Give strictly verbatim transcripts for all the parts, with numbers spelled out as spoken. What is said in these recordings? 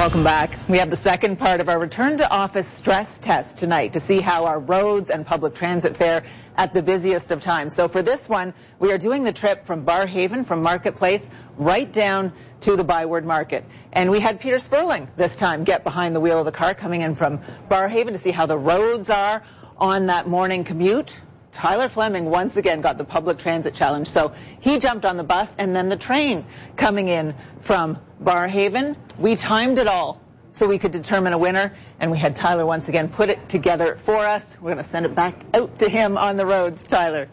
Welcome back. We have the second part of our return to office stress test tonight to see how our roads and public transit fare at the busiest of times. So for this one, we are doing the trip from Barrhaven, from Marketplace, right down to the Byward Market. And we had Peter Sperling this time get behind the wheel of the car coming in from Barrhaven to see how the roads are on that morning commute. Tyler Fleming once again got the public transit challenge, so he jumped on the bus and then the train coming in from Barrhaven. We timed it all so we could determine a winner, and we had Tyler once again put it together for us. We're going to send it back out to him on the roads. Tyler.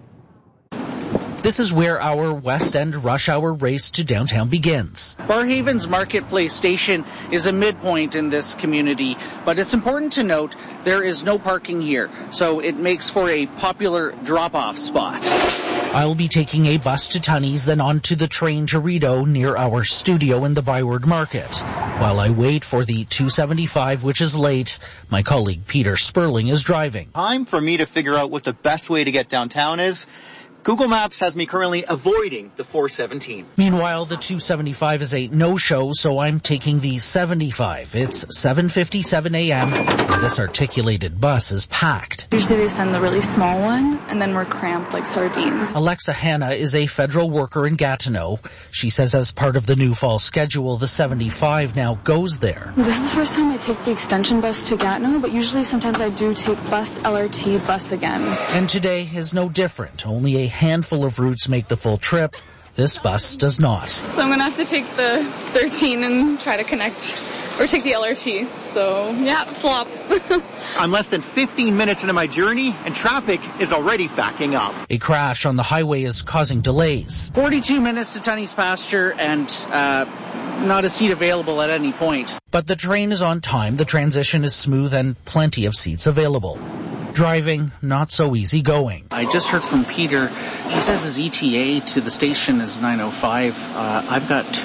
This is where our West End rush hour race to downtown begins. Barrhaven's Marketplace station is a midpoint in this community, but it's important to note there is no parking here, so it makes for a popular drop-off spot. I'll be taking a bus to Tunney's, then on to the train to Rideau near our studio in the Byward Market. While I wait for the two seventy-five, which is late, my colleague Peter Sperling is driving. Time for me to figure out what the best way to get downtown is. Google Maps has me currently avoiding the four seventeen. Meanwhile, the two seventy-five is a no-show, so I'm taking the seventy-five. It's seven fifty-seven a.m. and this articulated bus is packed. Usually they send the really small one, and then we're cramped like sardines. Alexa Hanna is a federal worker in Gatineau. She says as part of the new fall schedule, the seventy-five now goes there. This is the first time I take the extension bus to Gatineau, but usually sometimes I do take bus, L R T, bus again. And today is no different. Only a handful of routes make the full trip. This bus does not. So I'm going to have to take the thirteen and try to connect, or take the L R T. So, yeah, flop. I'm less than fifteen minutes into my journey, and traffic is already backing up. A crash on the highway is causing delays. forty-two minutes to Tunney's Pasture, and uh, not a seat available at any point. But the train is on time, the transition is smooth, and plenty of seats available. Driving, not so easy going. I just heard from Peter. He says his E T A to the station is nine oh five. Uh, I've got two